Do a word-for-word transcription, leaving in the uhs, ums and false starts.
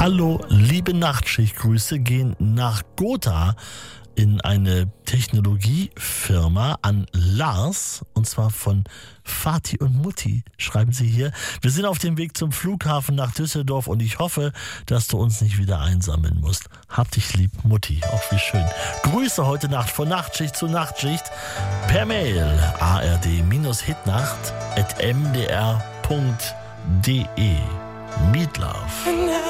Hallo, liebe Nachtschichtgrüße gehen nach Gotha in eine Technologiefirma an Lars, und zwar von Vati und Mutti, schreiben sie hier. Wir sind auf dem Weg zum Flughafen nach Düsseldorf und ich hoffe, dass du uns nicht wieder einsammeln musst. Hab dich lieb, Mutti. Auch wie schön. Grüße heute Nacht von Nachtschicht zu Nachtschicht per Mail ard-hitnacht at m d r punkt d e. Meatloaf.